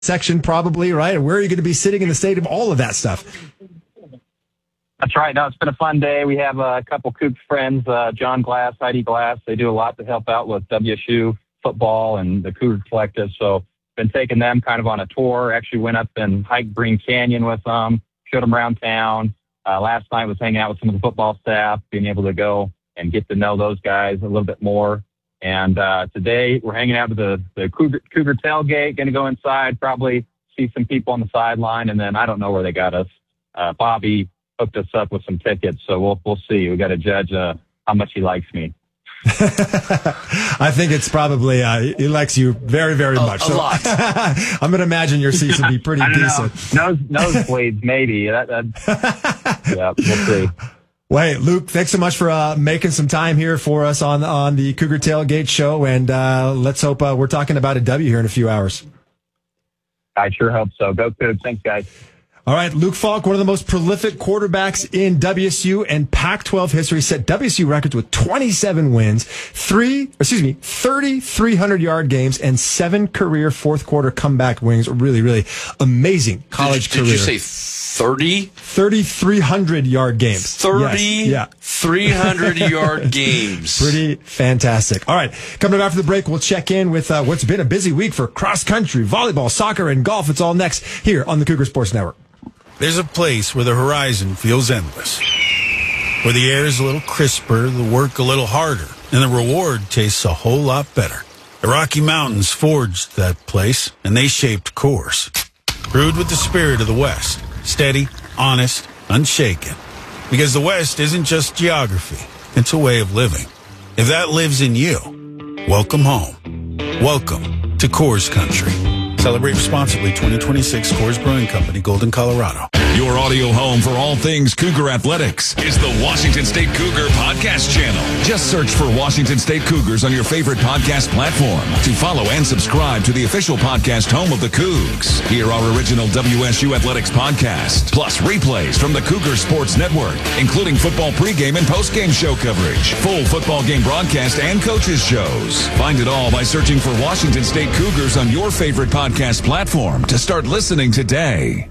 section probably, right? Where are you going to be sitting in the stadium? All of that stuff. That's right. No, it's been a fun day. We have a couple Cougs friends, John Glass, Heidi Glass. They do a lot to help out with WSU football and the Cougar Collective. So been taking them kind of on a tour. Actually went up and hiked Green Canyon with them, showed them around town. Last night was hanging out with some of the football staff, being able to go and get to know those guys a little bit more. And today we're hanging out at the Cougar tailgate, going to go inside, probably see some people on the sideline, and then I don't know where they got us. Bobby hooked us up with some tickets, so we'll see. We got to judge how much he likes me. I think it's probably he likes you very, very much. A lot. I'm going to imagine your seats will be pretty decent. Nosebleeds, maybe. Yeah, we'll see. Well, hey, Luke, thanks so much for making some time here for us on the Cougar Tailgate Show, and let's hope we're talking about a W here in a few hours. I sure hope so. Go Cougs. Thanks, guys. All right, Luke Falk, one of the most prolific quarterbacks in WSU and Pac-12 history, set WSU records with 27 wins, 3,300-yard games, and 7 career fourth-quarter comeback wins. Really, really amazing college career. Did you say 30? 3,300-yard games. 300-yard games. Pretty fantastic. All right, coming up after the break, we'll check in with what's been a busy week for cross-country, volleyball, soccer, and golf. It's all next here on the Cougar Sports Network. There's a place where the horizon feels endless, where the air is a little crisper, the work a little harder, and the reward tastes a whole lot better. The Rocky Mountains forged that place, and they shaped Coors. Brewed with the spirit of the West, steady, honest, unshaken. Because the West isn't just geography, it's a way of living. If that lives in you, welcome home. Welcome to Coors Country. Celebrate responsibly. 2026 Coors Brewing Company, Golden, Colorado. Your audio home for all things Cougar Athletics is the Washington State Cougar Podcast Channel. Just search for Washington State Cougars on your favorite podcast platform to follow and subscribe to the official podcast home of the Cougs. Hear our original WSU Athletics podcast, plus replays from the Cougar Sports Network, including football pregame and postgame show coverage, full football game broadcast, and coaches shows. Find it all by searching for Washington State Cougars on your favorite podcast platform to start listening today.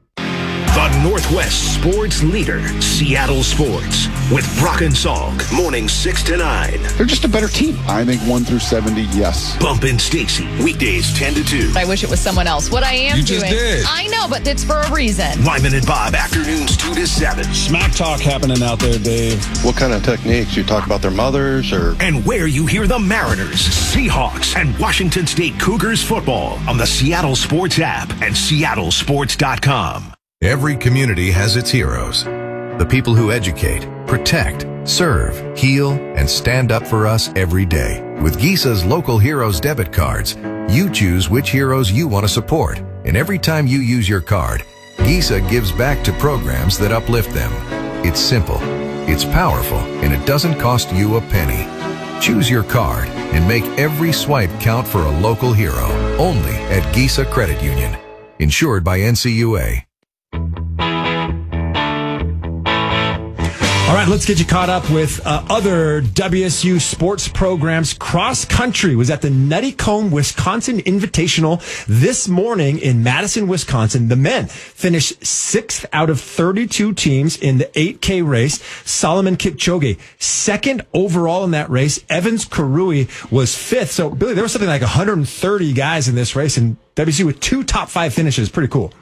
The Northwest sports leader, Seattle Sports, with Brock and Salk, mornings 6 to 9. They're just a better team. I think 1 through 70, yes. Bump and Stacy, weekdays 10 to 2. I wish it was someone else. What I am you doing. Just did. I know, but it's for a reason. Lyman and Bob, afternoons 2 to 7. Smack talk happening out there, Dave. What kind of techniques? You talk about their mothers or? And where you hear the Mariners, Seahawks, and Washington State Cougars football on the Seattle Sports app and seattlesports.com. Every community has its heroes. The people who educate, protect, serve, heal, and stand up for us every day. With Gisa's Local Heroes debit cards, you choose which heroes you want to support. And every time you use your card, Gisa gives back to programs that uplift them. It's simple, it's powerful, and it doesn't cost you a penny. Choose your card and make every swipe count for a local hero. Only at Gisa Credit Union. Insured by NCUA. All right, let's get you caught up with other WSU sports programs. Cross country was at the Nutty Comb, Wisconsin Invitational this morning in Madison, Wisconsin. The men finished 6th out of 32 teams in the 8K race. Solomon Kipchoge, 2nd overall in that race. Evans Karui was 5th. So, Billy, there was something like 130 guys in this race, and WSU with 2 top 5 finishes. Pretty cool.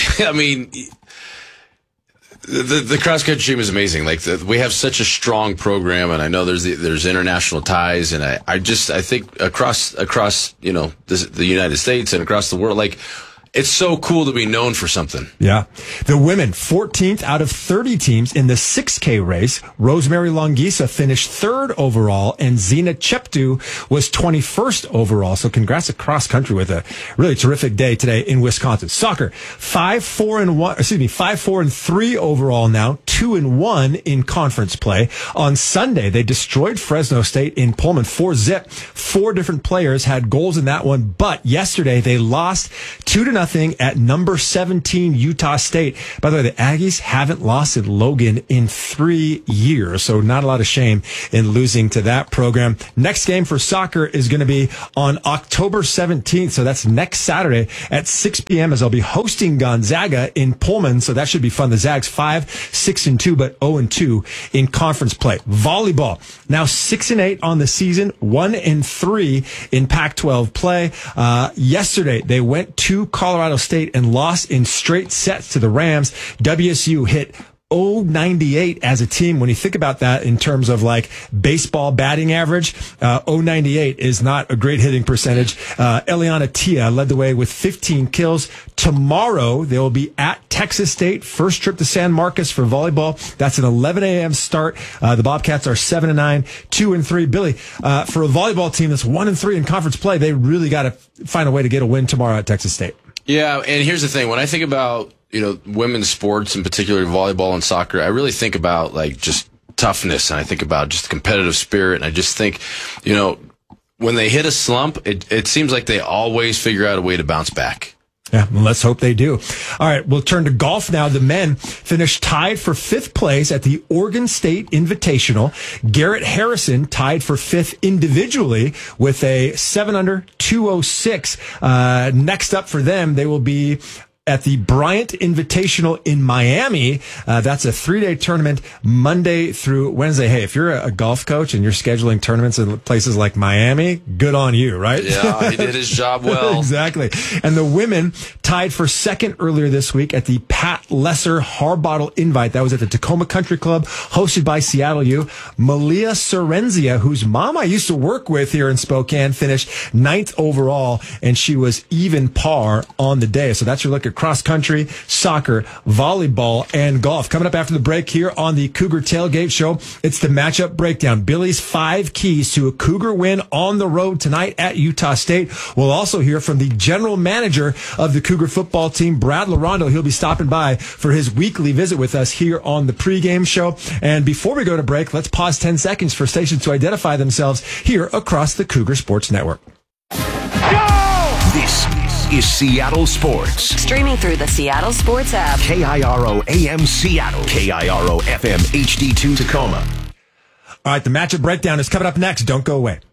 The cross country team is amazing. We have such a strong program, and I know there's international ties, and I think across the United States and across the world, it's so cool to be known for something. Yeah. The women, 14th out of 30 teams in the 6K race. Rosemary Longisa finished 3rd overall, and Zena Cheptu was 21st overall. So congrats to cross country with a really terrific day today in Wisconsin. Soccer, 5-4-3 overall now, 2-1 in conference play. On Sunday, they destroyed Fresno State in Pullman, 4-0. 4 different players had goals in that one, but yesterday they lost 2-0 at number 17 Utah State. By the way, the Aggies haven't lost at Logan in 3 years, so not a lot of shame in losing to that program. Next game for soccer is going to be on October 17th, so that's next Saturday at 6 p.m. as I'll be hosting Gonzaga in Pullman, so that should be fun. The Zags 5-6-2, but 0-2 in conference play. Volleyball, now 6-8 on the season, 1-3 in Pac-12 play. Yesterday, they went to Colorado State and lost in straight sets to the Rams. WSU hit 0.98 as a team. When you think about that in terms of like baseball batting average, 0.98 is not a great hitting percentage. Eliana Tia led the way with 15 kills. Tomorrow, they will be at Texas State. First trip to San Marcos for volleyball. That's an 11 a.m. start. The Bobcats are 7-9, 2-3. Billy, for a volleyball team that's 1-3 in conference play, they really got to find a way to get a win tomorrow at Texas State. Yeah, and here's the thing. When I think about women's sports, in particular volleyball and soccer, I really think about like just toughness, and I think about just competitive spirit, and I just think, when they hit a slump, it seems like they always figure out a way to bounce back. Yeah, well, let's hope they do. All right, we'll turn to golf now. The men finished tied for 5th place at the Oregon State Invitational. Garrett Harrison tied for 5th individually with a 7-under 206. Next up for them, they will be at the Bryant Invitational in Miami. That's a 3-day tournament, Monday through Wednesday. Hey, if you're a golf coach and you're scheduling tournaments in places like Miami, good on you, right? Yeah, he did his job well. Exactly. And the women tied for 2nd earlier this week at the Pat Lesser Harbottle Invite. That was at the Tacoma Country Club, hosted by Seattle U. Malia Sorrenzia, whose mom I used to work with here in Spokane, finished 9th overall, and she was even par on the day. So that's your look at cross country, soccer, volleyball, and golf. Coming up after the break here on the Cougar Tailgate Show, it's the matchup breakdown. Billy's 5 keys to a Cougar win on the road tonight at Utah State. We'll also hear from the general manager of the Cougar football team, Brad Larondo. He'll be stopping by for his weekly visit with us here on the pregame show. And before we go to break, let's pause 10 seconds for stations to identify themselves here across the Cougar Sports Network. This is Seattle Sports. Streaming through the Seattle Sports app. KIRO AM Seattle. KIRO FM HD2 Tacoma. All right, the matchup breakdown is coming up next. Don't go away.